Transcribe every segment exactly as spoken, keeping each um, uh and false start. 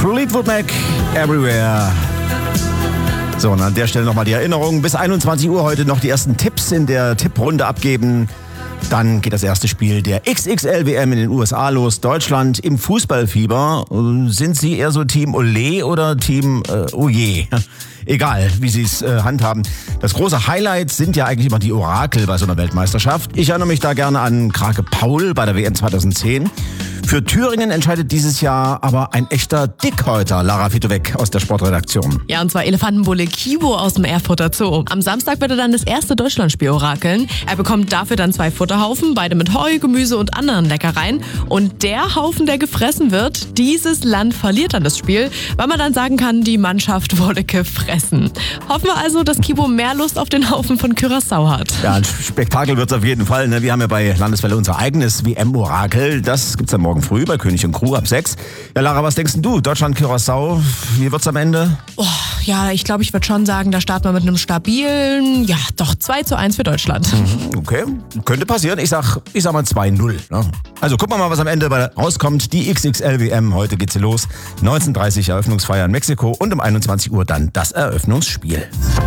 Fleetwood Mac, Everywhere. So, und an der Stelle nochmal die Erinnerung. Bis einundzwanzig Uhr heute noch die ersten Tipps in der Tipprunde abgeben. Dann geht das erste Spiel der X X L W M in den U S A los. Deutschland im Fußballfieber. Sind Sie eher so Team Olé oder Team äh, Oje? Egal, wie Sie es äh, handhaben. Das große Highlight sind ja eigentlich immer die Orakel bei so einer Weltmeisterschaft. Ich erinnere mich da gerne an Krake Paul bei der W M zweitausendzehn. Für Thüringen entscheidet dieses Jahr aber ein echter Dickhäuter, Lara Fitowek aus der Sportredaktion. Ja, und zwar Elefantenbulle Kibo aus dem Erfurter Zoo. Am Samstag wird er dann das erste Deutschlandspiel orakeln. Er bekommt dafür dann zwei Futterhaufen, beide mit Heu, Gemüse und anderen Leckereien. Und der Haufen, der gefressen wird, dieses Land verliert dann das Spiel, weil man dann sagen kann, die Mannschaft wurde gefressen. Hoffen wir also, dass Kibo mehr Lust auf den Haufen von Curaçao hat. Ja, ein Spektakel wird es auf jeden Fall. Ne? Wir haben ja bei Landeswelle unser eigenes W M-Orakel. Das gibt's dann morgen früh bei König und Crew ab sechs. Ja, Lara, was denkst denn du? Deutschland, Curaçao, wie wird's am Ende? Oh, ja, ich glaube, ich würde schon sagen, da starten wir mit einem stabilen, ja, doch zwei zu eins für Deutschland. Mhm, okay, könnte passieren. Ich sag, ich sag mal zwei null. Ne? Also gucken wir mal, was am Ende bei rauskommt. Die X X L W M, heute geht's hier los. neunzehn Uhr dreißig Eröffnungsfeier in Mexiko und um einundzwanzig Uhr dann das Eröffnungsspiel.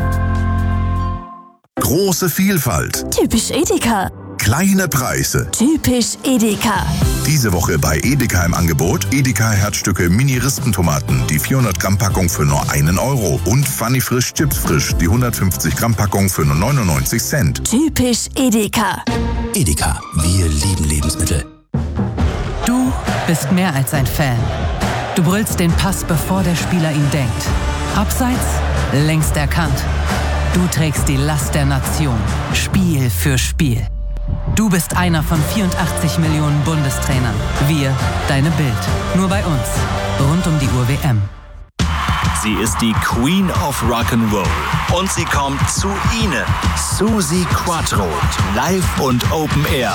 Große Vielfalt. Typisch Edeka. Kleine Preise. Typisch Edeka. Diese Woche bei Edeka im Angebot Edeka Herzstücke Mini-Rispentomaten, die vierhundert Gramm Packung für nur einen Euro und Funny Frisch Chips Frisch, die hundertfünfzig Gramm Packung für nur neunundneunzig Cent. Typisch Edeka. Edeka, wir lieben Lebensmittel. Du bist mehr als ein Fan. Du brüllst den Pass, bevor der Spieler ihn denkt. Abseits, längst erkannt. Du trägst die Last der Nation, Spiel für Spiel. Du bist einer von vierundachtzig Millionen Bundestrainern. Wir, deine Bild. Nur bei uns. Rund um die Uhr W M. Sie ist die Queen of Rock'n'Roll. Und sie kommt zu Ihnen. Suzi Quatro. Live und Open Air.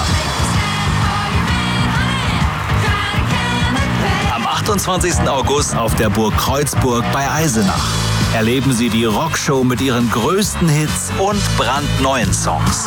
Am achtundzwanzigsten August auf der Burg Kreuzburg bei Eisenach. Erleben Sie die Rockshow mit ihren größten Hits und brandneuen Songs.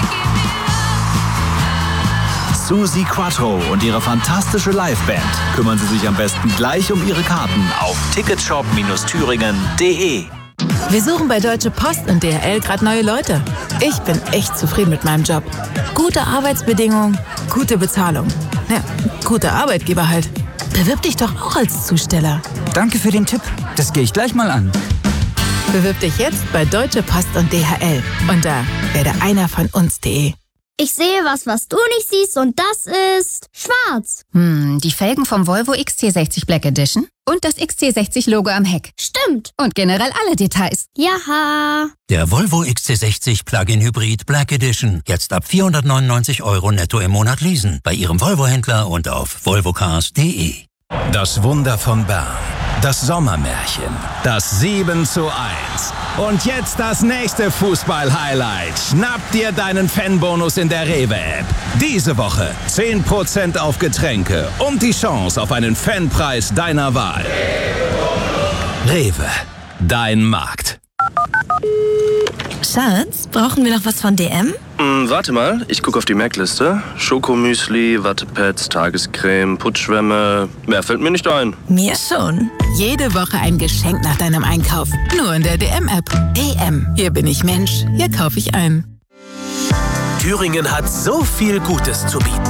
Suzi Quatro und ihre fantastische Liveband. Kümmern Sie sich am besten gleich um Ihre Karten auf ticketshop thüringen punkt de. Wir suchen bei Deutsche Post und D H L gerade neue Leute. Ich bin echt zufrieden mit meinem Job. Gute Arbeitsbedingungen, gute Bezahlung. Ja, guter Arbeitgeber halt. Bewirb dich doch auch als Zusteller. Danke für den Tipp. Das gehe ich gleich mal an. Bewirb dich jetzt bei Deutsche Post und D H L unter werde einer von uns punkt de. Ich sehe was, was du nicht siehst, und das ist schwarz. Hm, die Felgen vom Volvo X C sechzig Black Edition und das X C sechzig Logo am Heck. Stimmt. Und generell alle Details. Jaha. Der Volvo X C sechzig Plug-in Hybrid Black Edition. Jetzt ab vierhundertneunundneunzig Euro netto im Monat leasen. Bei Ihrem Volvo-Händler und auf volvocars punkt de. Das Wunder von Bern. Das Sommermärchen. Das sieben zu eins. Und jetzt das nächste Fußball-Highlight. Schnapp dir deinen Fanbonus in der Rewe-App. Diese Woche zehn Prozent auf Getränke und die Chance auf einen Fanpreis deiner Wahl. Rewe, dein Markt. Schatz, brauchen wir noch was von D M? Hm, warte mal, ich gucke auf die Merkliste. Schokomüsli, Wattepads, Tagescreme, Putzschwämme. Mehr fällt mir nicht ein. Mir schon. Jede Woche ein Geschenk nach deinem Einkauf. Nur in der D M-App. D M. Hier bin ich Mensch. Hier kaufe ich ein. Thüringen hat so viel Gutes zu bieten.